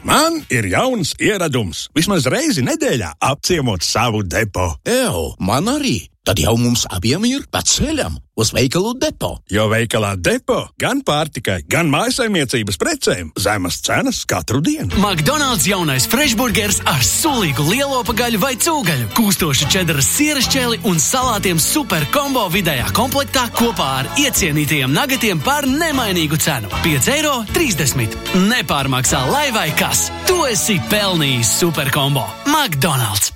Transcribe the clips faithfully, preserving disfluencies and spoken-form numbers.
Man ir jauns ieradums. Vismaz reizi nedēļā apciemot savu depo. Ew, man arī. Tad jau mums abiem ir pa ceļam uz veikalu depo. Jo veikalā depo gan pārtikai, gan mājasaimniecības precēm zemas cenas katru dienu. McDonald's jaunais frešburgers ar sulīgu lielopa gaļu vai cūgaļu, kūstošu čedaras sieras ķeli un salātiem super kombo vidējā komplektā kopā ar iecienītajiem nagatiem par nemainīgu cenu. pieci eiro trīsdesmit. Nepārmaksā lai vai kas. Tu esi pelnījis super kombo. McDonald's.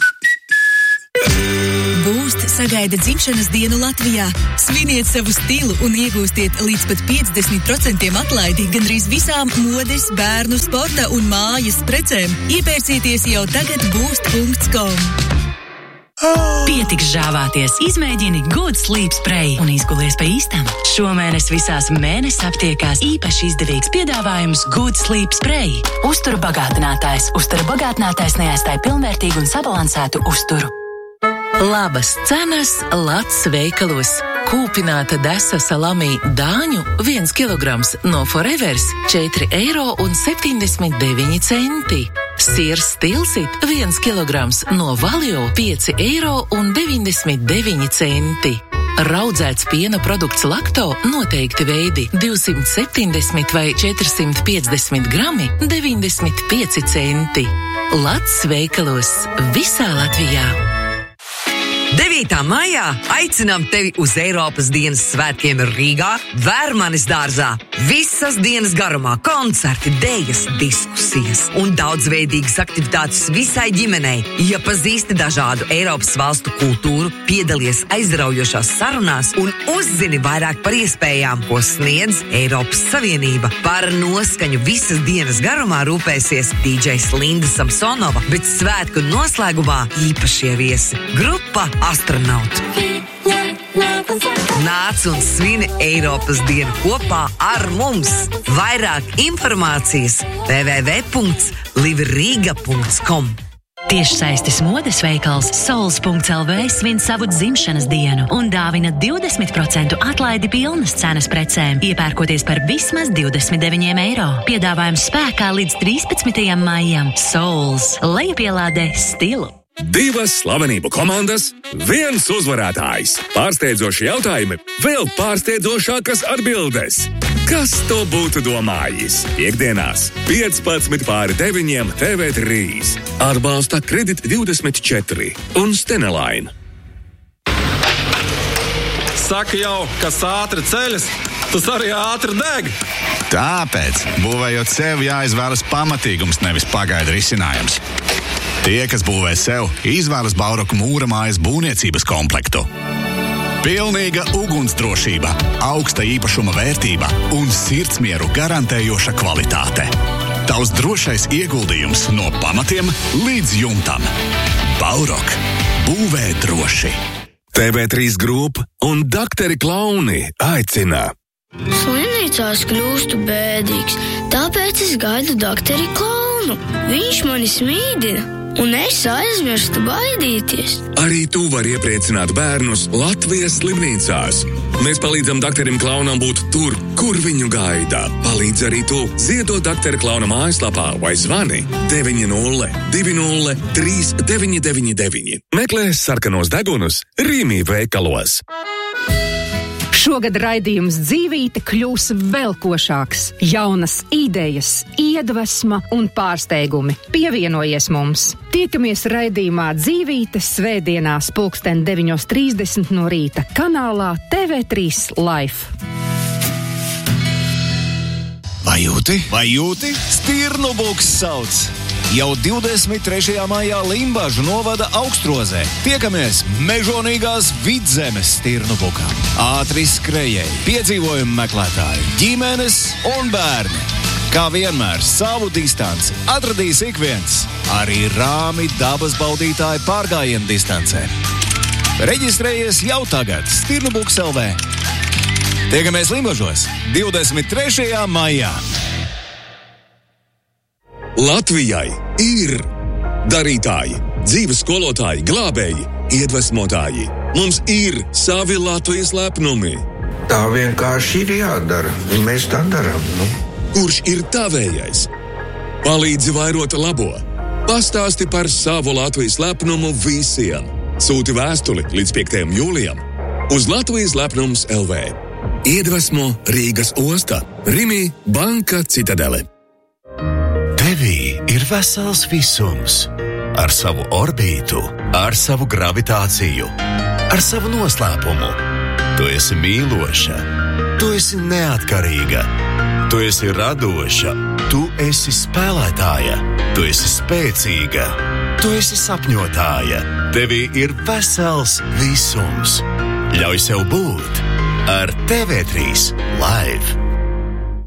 Boost sagaida dzimšanas dienu Latvijā. Sviniet savu stilu un iegūstiet līdz pat piecdesmit procentiem atlaidi gandrīz visām modes, bērnu, sporta un mājas precēm. Iepērcieties jau tagad boost punkts com. Pietiks žāvāties, izmēģini Good Sleep Spray un izgulies pa īstam. Šomēnes visās mēnesi aptiekās īpaši izdevīgs piedāvājums Good Sleep Spray. Uzturu bagātinātājs. Uzturu bagātinātājs neaizstāj pilnvērtīgu un sabalansētu uzturu. Labas cenas Lats veikalos. Kūpināta desa salamī dāņu viens kilograms no Forevers četri eiro un septiņdesmit deviņi centi. Siers Stilsit viens kilograms no Valio pieci eiro un deviņdesmit deviņi centi. Raudzēts piena produkts Lakto noteikti veidi divsimt septiņdesmit vai četrsimt piecdesmit grami deviņdesmit pieci centi. Lats veikalos visā Latvijā. devītā maijā aicinām tevi uz Eiropas dienas svētkiem Rīgā, Vērmanis dārzā. Visas dienas garumā koncerti, dejas, diskusijas un daudzveidīgas aktivitātes visai ģimenei. Ja pazīsti dažādu Eiropas valstu kultūru, piedalies aizraujošās sarunās un uzzini vairāk par iespējām, ko sniedz Eiropas Savienība. Par noskaņu visas dienas garumā rūpēsies dīdžejs Linda Samsonova, bet svētku noslēgumā īpašie viesi. Grupa Astronaut. Nāc un svini Eiropas dienu kopā ar mums. Vairāk informācijas w w w punkts livriga punkts com. Tiešsaistes modes veikals Souls punkts l v svin savu dzimšanas dienu un dāvina divdesmit procentu atlaidi pilnas cenas precēm, iepērkoties par vismaz divdesmit deviņiem eiro. Piedāvājums spēkā līdz trīspadsmitajam maijam. Souls. Lejupielādē stilu. Divas slavenību komandas, viens uzvarētājs. Pārsteidzoši jautājumi, vēl pārsteidzošākas atbildes. Kas to būtu domājis? Piektdienās, piecpadsmit pāri deviņiem T V trīs. Atbalsta Kredit divdesmit četri un Stenelain. Saka jau, kas ātri ceļas, tas arī ātri deg. Tāpēc, būvējot sev, jāizvēlas pamatīgums, nevis pagaida risinājums. Tie, kas būvē sev, izvēlas Bauroku mūra mājas būvniecības komplektu. Pilnīga ugunsdrošība, augsta īpašuma vērtība un sirdsmieru garantējoša kvalitāte. Tavs drošais ieguldījums no pamatiem līdz jumtam. Baurok. Būvē droši. T V trīs Group un Dakteri Klauni aicina. Slimnīcās kļūstu bēdīgs, tāpēc es gaidu dakteri Klaunu. Viņš mani smīdina, un es aizmirstu baidīties. Arī tu vari iepriecināt bērnus Latvijas slimnīcās. Mēs palīdzam dakterim Klaunam būt tur, kur viņu gaida. Palīdz arī tu. Ziedot Daktera Klauna mājaslapā vai zvani deviņi nulle divi nulle trīs deviņi deviņi deviņi. Meklē sarkanos degunus Rīmī veikalos. Šogad raidījums Dzīvīte kļūs vēl košāks. Jaunas idejas, iedvesma un pārsteigumi. Pievienojies mums! Tiekamies raidījumā Dzīvīte svētdienās pulksten deviņos trīsdesmit no rīta kanālā T V trīs Life. Vai jūti? Vai jūti? Stirnubuks sauc! Jau divdesmit trešajā maijā Limbažu novada Augstrozē. Tiekamies mežonīgās Vidzemes Stirnubukā. Ātri skrejēji, piedzīvojumu meklētāji, ģimenes un bērni. Kā vienmēr savu distanci atradīs ik viens, arī rāmi dabas baudītāji pārgājienu distancē. Reģistrējies jau tagad Stirnubuks L V. Tiekamies Limbažos divdesmit trešajā maijā. Latvijai ir darītāji, dzīves skolotāji, glābēji, iedvesmotāji. Mums ir savi Latvijas lepnumi. Tā vienkārši ir jādara, un mēs tā darām. Nu. Kurš ir tavējais? Palīdzi vairot labo. Pastāsti par savu Latvijas lepnumu visiem. Sūti vēstuli līdz piektajam jūlijam uz Latvijas lepnums L V. Iedvesmo Rīgas osta, Rimi Banka Citadele. Tevī ir vesels visums. Ar savu orbītu, ar savu gravitāciju, ar savu noslēpumu. Tu esi mīloša, tu esi neatkarīga, tu esi radoša, tu esi spēlētāja, tu esi spēcīga, tu esi sapņotāja. Tevī ir vesels visums. Ļauj sev būt ar T V trīs Live.